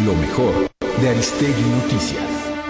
Lo mejor de Aristegui Noticias.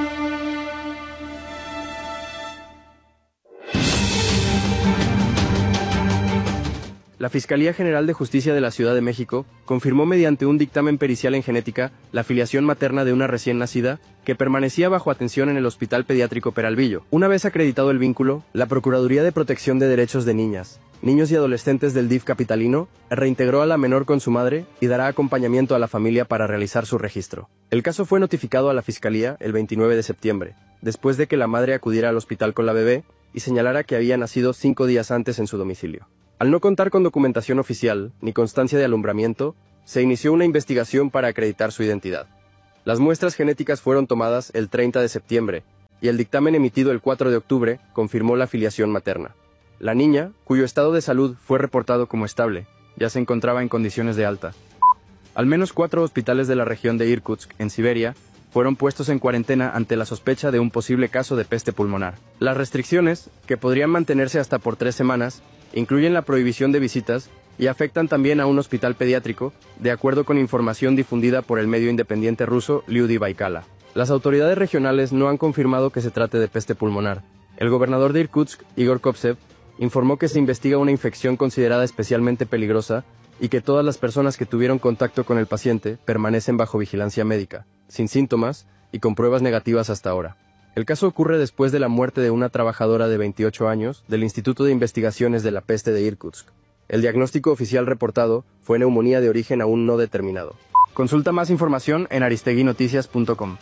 La Fiscalía General de Justicia de la Ciudad de México confirmó mediante un dictamen pericial en genética la filiación materna de una recién nacida que permanecía bajo atención en el Hospital Pediátrico Peralvillo. Una vez acreditado el vínculo, la Procuraduría de Protección de Derechos de Niñas, Niños y Adolescentes del DIF capitalino reintegró a la menor con su madre y dará acompañamiento a la familia para realizar su registro. El caso fue notificado a la Fiscalía el 29 de septiembre, después de que la madre acudiera al hospital con la bebé y señalara que había nacido 5 días antes en su domicilio. Al no contar con documentación oficial ni constancia de alumbramiento, se inició una investigación para acreditar su identidad. Las muestras genéticas fueron tomadas el 30 de septiembre y el dictamen emitido el 4 de octubre confirmó la filiación materna. La niña, cuyo estado de salud fue reportado como estable, ya se encontraba en condiciones de alta. Al menos 4 hospitales de la región de Irkutsk, en Siberia, fueron puestos en cuarentena ante la sospecha de un posible caso de peste pulmonar. Las restricciones, que podrían mantenerse hasta por 3 semanas, incluyen la prohibición de visitas y afectan también a un hospital pediátrico, de acuerdo con información difundida por el medio independiente ruso Lyudy Baikala. Las autoridades regionales no han confirmado que se trate de peste pulmonar. El gobernador de Irkutsk, Igor Kopsev, informó que se investiga una infección considerada especialmente peligrosa y que todas las personas que tuvieron contacto con el paciente permanecen bajo vigilancia médica, sin síntomas y con pruebas negativas hasta ahora. El caso ocurre después de la muerte de una trabajadora de 28 años del Instituto de Investigaciones de la Peste de Irkutsk. El diagnóstico oficial reportado fue neumonía de origen aún no determinado. Consulta más información en aristeguinoticias.com.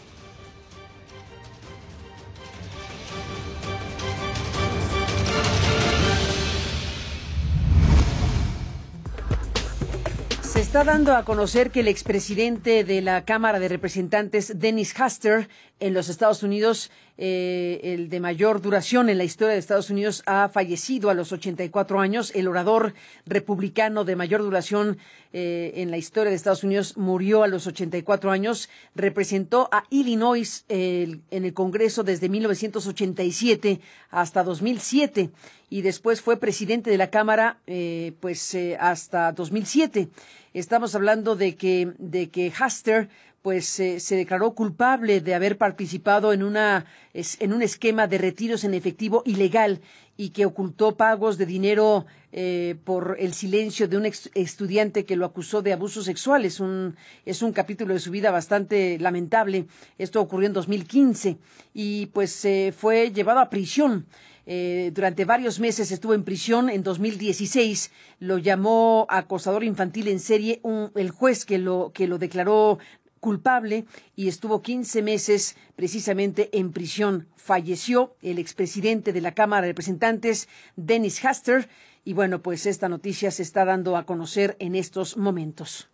Se está dando a conocer que el expresidente de la Cámara de Representantes, Dennis Hastert, en los Estados Unidos, el de mayor duración en la historia de Estados Unidos, ha fallecido a los 84 años. El orador republicano de mayor duración en la historia de Estados Unidos murió a los 84 años. Representó a Illinois en el Congreso desde 1987 hasta 2007 y después fue presidente de la Cámara hasta 2007. Estamos hablando de que Hastert se declaró culpable de haber participado en un esquema de retiros en efectivo ilegal y que ocultó pagos de dinero por el silencio de un estudiante que lo acusó de abusos sexuales. Es un capítulo de su vida bastante lamentable. Esto ocurrió en 2015 y fue llevado a prisión. Durante varios meses estuvo en prisión. En 2016 lo llamó acosador infantil en serie el juez que lo declaró culpable y estuvo 15 meses precisamente en prisión. Falleció el expresidente de la Cámara de Representantes, Dennis Hastert, y esta noticia se está dando a conocer en estos momentos.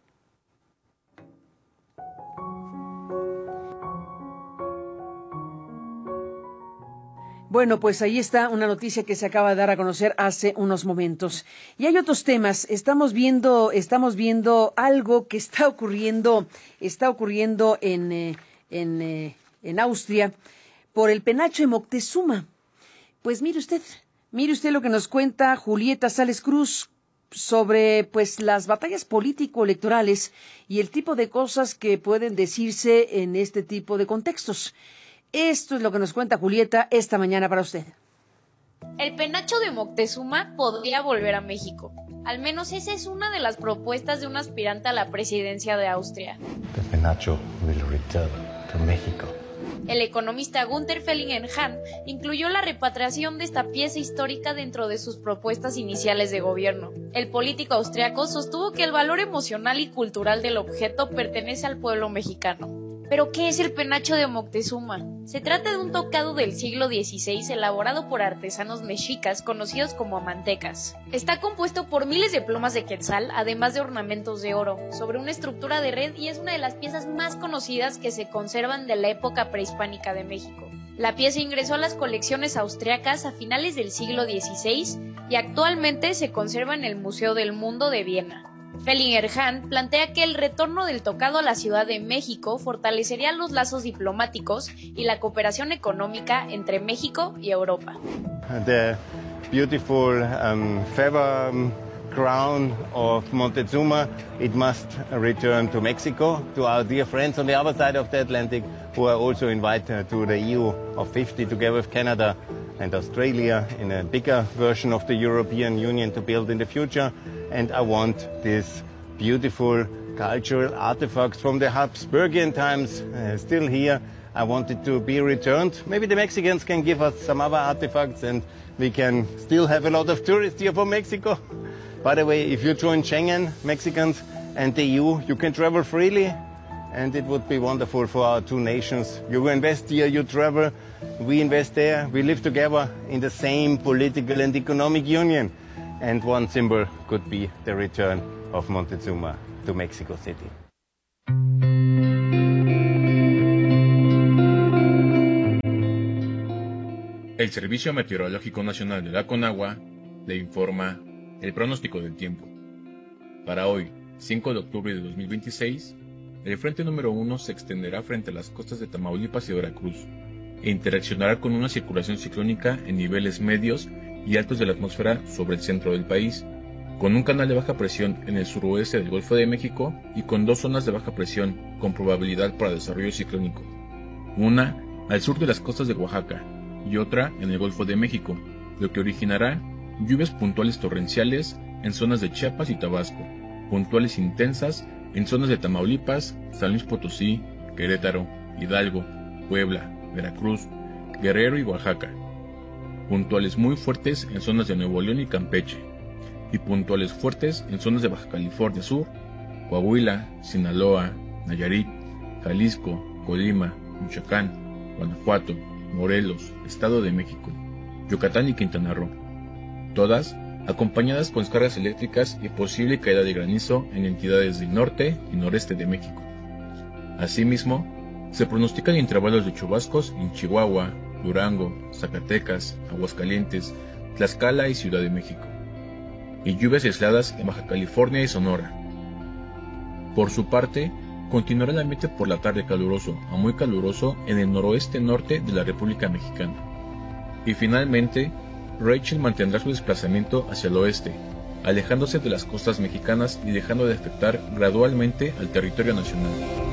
Ahí está una noticia que se acaba de dar a conocer hace unos momentos. Y hay otros temas. Estamos viendo algo que está ocurriendo en Austria por el penacho de Moctezuma. Pues mire usted lo que nos cuenta Julieta Sales Cruz sobre las batallas político-electorales y el tipo de cosas que pueden decirse en este tipo de contextos. Esto es lo que nos cuenta Julieta esta mañana para usted. El penacho de Moctezuma podría volver a México. Al menos esa es una de las propuestas de un aspirante a la presidencia de Austria. The penacho will return to México. El economista Günther Fellingen-Hahn incluyó la repatriación de esta pieza histórica dentro de sus propuestas iniciales de gobierno. El político austriaco sostuvo que el valor emocional y cultural del objeto pertenece al pueblo mexicano. ¿Pero qué es el penacho de Moctezuma? Se trata de un tocado del siglo XVI elaborado por artesanos mexicas conocidos como amantecas. Está compuesto por miles de plumas de quetzal, además de ornamentos de oro, sobre una estructura de red y es una de las piezas más conocidas que se conservan de la época prehispánica de México. La pieza ingresó a las colecciones austriacas a finales del siglo XVI y actualmente se conserva en el Museo del Mundo de Viena. Fellingen-Hahn plantea que el retorno del tocado a la Ciudad de México fortalecería los lazos diplomáticos y la cooperación económica entre México y Europa. The beautiful feather crown of Montezuma, it must return to Mexico, to our dear friends on the other side of the Atlantic, who are also invited to the EU of 50 together with Canada and Australia in a bigger version of the European Union to build in the future. And I want these beautiful cultural artifacts from the Habsburgian times still here. I want it to be returned. Maybe the Mexicans can give us some other artifacts and we can still have a lot of tourists here from Mexico. By the way, if you join Schengen, Mexicans and the EU, you can travel freely. And it would be wonderful for our two nations. You invest here, you travel, we invest there, we live together in the same political and economic union. And one symbol could be the return of Montezuma to Mexico City. El Servicio Meteorológico Nacional de la Conagua le informa el pronóstico del tiempo. Para hoy, 5 de octubre de 2026, el frente número 1 se extenderá frente a las costas de Tamaulipas y Veracruz e interaccionará con una circulación ciclónica en niveles medios y altos de la atmósfera sobre el centro del país, con un canal de baja presión en el suroeste del Golfo de México y con dos zonas de baja presión con probabilidad para desarrollo ciclónico, una al sur de las costas de Oaxaca y otra en el Golfo de México, lo que originará lluvias puntuales torrenciales en zonas de Chiapas y Tabasco, puntuales intensas en zonas de Tamaulipas, San Luis Potosí, Querétaro, Hidalgo, Puebla, Veracruz, Guerrero y Oaxaca, puntuales muy fuertes en zonas de Nuevo León y Campeche, y puntuales fuertes en zonas de Baja California Sur, Coahuila, Sinaloa, Nayarit, Jalisco, Colima, Michoacán, Guanajuato, Morelos, Estado de México, Yucatán y Quintana Roo, todas acompañadas con descargas eléctricas y posible caída de granizo en entidades del norte y noreste de México. Asimismo, se pronostican intervalos de chubascos en Chihuahua, Durango, Zacatecas, Aguascalientes, Tlaxcala y Ciudad de México, y lluvias aisladas en Baja California y Sonora. Por su parte, continuará el ambiente por la tarde caluroso a muy caluroso en el noroeste norte de la República Mexicana. Y finalmente, Rachel mantendrá su desplazamiento hacia el oeste, alejándose de las costas mexicanas y dejando de afectar gradualmente al territorio nacional.